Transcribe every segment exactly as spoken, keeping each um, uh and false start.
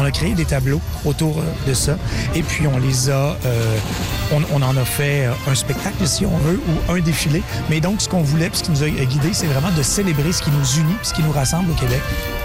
a créé des tableaux autour de ça. Et puis, on les a... Euh, on, on en a fait un spectacle, si on veut, ou un défilé. Mais donc, ce qu'on voulait, puis ce qui nous a guidés, c'est vraiment de célébrer ce qui nous unit, puis ce qui nous rassemble au Québec.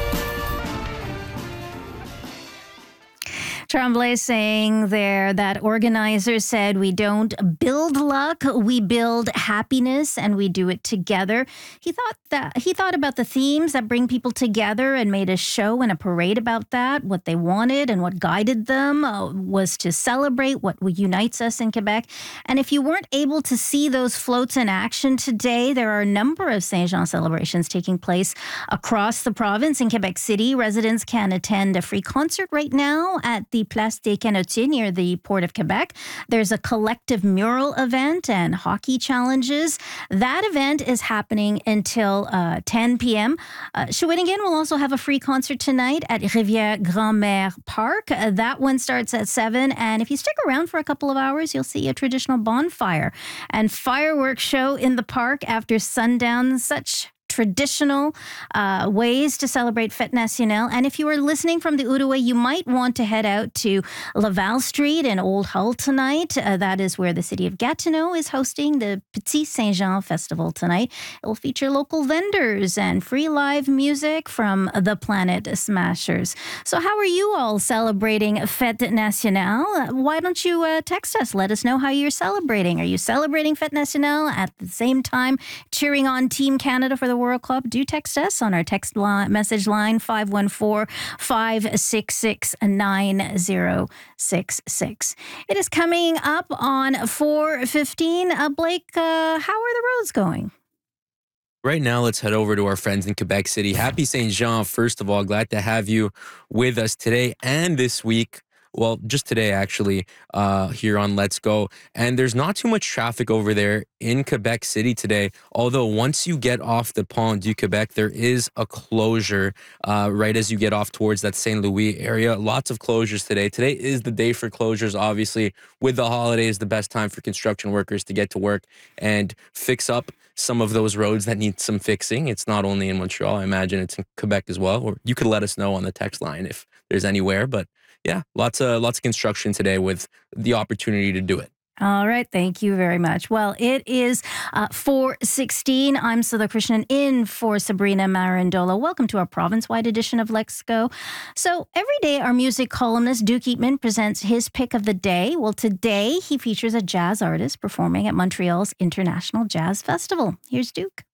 Tremblay saying there that organizers said we don't build luck, we build happiness, and we do it together. He thought that he thought about the themes that bring people together and made a show and a parade about that. What they wanted and what guided them uh, was to celebrate what unites us in Quebec. And if you weren't able to see those floats in action today, there are a number of Saint Jean celebrations taking place across the province. In Quebec City, residents can attend a free concert right now at the Place des Canotiers near the Port of Quebec. There's a collective mural event and hockey challenges. That event is happening until uh, ten p.m. Uh, Shawinigan will also have a free concert tonight at Rivière Grand-Mère Park. Uh, that one starts at seven. And if you stick around for a couple of hours, you'll see a traditional bonfire and fireworks show in the park after sundown. Such traditional uh, ways to celebrate Fête Nationale. And if you are listening from the Outaouais, you might want to head out to Laval Street in Old Hull tonight. Uh, that is where the city of Gatineau is hosting the Petit Saint Jean Festival tonight. It will feature local vendors and free live music from the Planet Smashers. So how are you all celebrating Fête Nationale? Why don't you uh, text us? Let us know how you're celebrating. Are you celebrating Fête Nationale at the same time cheering on Team Canada for the World Club? Do text us on our text line, message line five one four, five six six, nine zero six six. It is coming up on four fifteen. Uh, Blake, uh, how are the roads going? Right now, let's head over to our friends in Quebec City. Happy Saint Jean, first of all. Glad to have you with us today and this week. Well, just today, actually, uh, here on Let's Go. And there's not too much traffic over there in Quebec City today. Although once you get off the Pont du Québec, there is a closure uh, right as you get off towards that Saint Louis area. Lots of closures today. Today is the day for closures, obviously. With the holidays, the best time for construction workers to get to work and fix up some of those roads that need some fixing. It's not only in Montreal. I imagine it's in Quebec as well. Or you could let us know on the text line if there's anywhere. But yeah, lots of lots of construction today with the opportunity to do it. All right. Thank you very much. Well, it is uh, four sixteen. I'm Sudha Krishnan in for Sabrina Marandola. Welcome to our province-wide edition of Let's Go. So every day, our music columnist Duke Eatman presents his pick of the day. Well, today he features a jazz artist performing at Montreal's International Jazz Festival. Here's Duke.